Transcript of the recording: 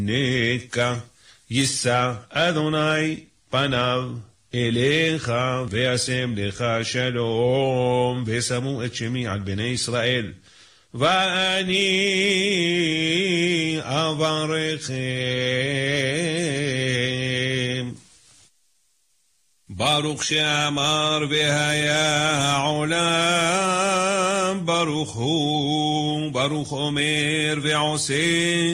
נקה יישא אדוני פניו אליך וישם לך שלום ושמו את שמי על בני ישראל ואני אברכם. ברוך שאמר והיה העולם ברוך הוא, ברוך אומר ועושה